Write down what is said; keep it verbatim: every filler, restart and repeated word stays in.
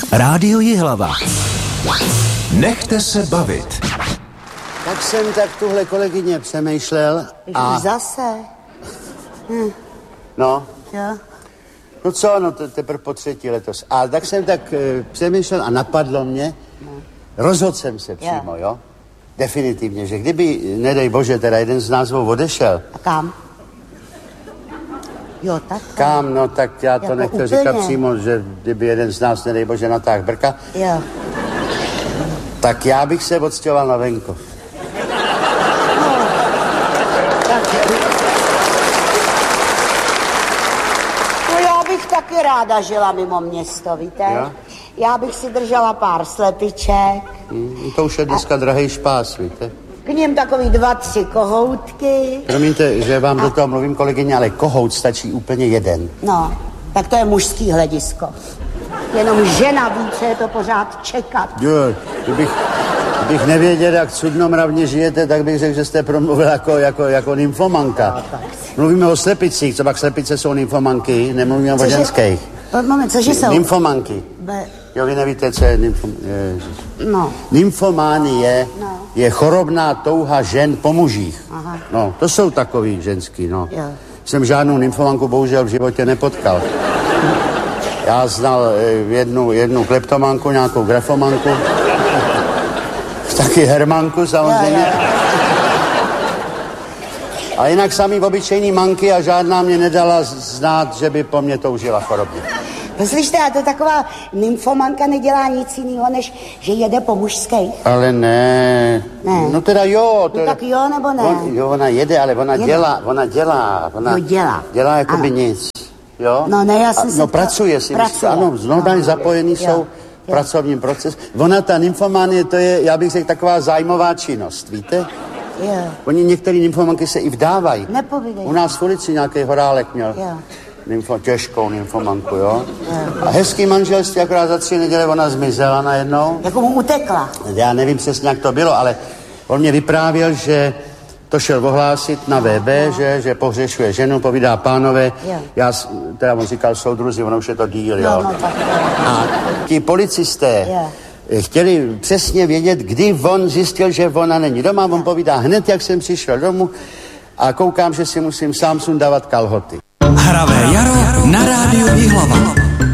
Rádio Jihlava. Nechte se bavit. Tak jsem tak tuhle kolegyně přemýšlel a... Už zase? Hm. No. Jo. No co, no to teprve po třetí letos. A tak jsem tak e, přemýšlel a napadlo mě, no. Rozhodl jsem se přímo, jo. jo? Definitivně, že kdyby, nedej bože, teda jeden z nás odešel. A kam? Jo, tak. Kam, no tak já to jako nechci úplně. říkat přímo, že kdyby jeden z nás, nedej bože, natáhl brka. Jo. Tak já bych se odstěhoval na venkov. No. Tak. No já bych taky ráda žila mimo město, víte? Jo? Já bych si držela pár slepiček. Hmm, to už je dneska a... drahej špás, víte? K něm takový dva, tři kohoutky. Promiňte, že vám a... do toho mluvím, kolegyně, ale kohout stačí úplně jeden. No, tak to je mužský hledisko. Jenom žena ví, co je to pořád čekat. Jo, kdybych, kdybych nevěděl, jak cudnomravně žijete, tak bych řekl, že jste promluvil jako, jako, jako nymfomanka. No, mluvíme o slepicích, co pak slepice jsou nymfomanky, nemluvíme cože? O ženských. Moment, cože jsou? Nymfomanky. Be... Jo, vy nevíte, co je nymfom... Ježiš. No. Nymfománie no. je chorobná touha žen po mužích. Aha. No, to jsou takový ženský, no. Jo. Jsem žádnou nymfomanku bohužel v životě nepotkal. Já znal jednu, jednu kleptomanku, nějakou grafomanku. Taky hermanku samozřejmě. Jo, jo. A jinak samý obyčejný manky a žádná mě nedala znát, že by po mně toužila chorobně. Poslyšte, a to taková nymfomanka nedělá nic jiného, než že jede po mužských. Ale ne. Ne. No teda jo. To no je... tak jo, nebo ne? On, jo, ona jede, ale ona jede. dělá, ona dělá. Ona jo, dělá. Dělá jako by nic. Jo? No ne, já jsem a, se... No pracuje si. Pracuje. Ano, normálně no, zapojený jo, jsou v pracovním procesu. Ona, ta nymfománie, to je, já bych řekl, taková zájmová činnost, víte? Jo. Oni některé nymfomanky se i vdávají. Nepovídej. U nás v ulici nějaký horálek měl. Jo. Nymfo, těžkou nymfomanku, jo? jo. A hezký manželství, akorát za tři neděle ona zmizela najednou. Jako mu utekla. Já nevím přesně, jak to bylo, ale on mě vyprávěl, že to šel ohlásit na V B, no. že, že pohřešuje ženu, povídá pánové. Jo. Já, teda on říkal soudruzi, ono už je to díl, jo. No, no, tak. A ti policisté jo. chtěli přesně vědět, kdy on zjistil, že ona není doma. On povídá hned, jak jsem přišel domů a koukám, že si musím sám sundávat kalhoty. Hravé jaro na rádiu Jihlava.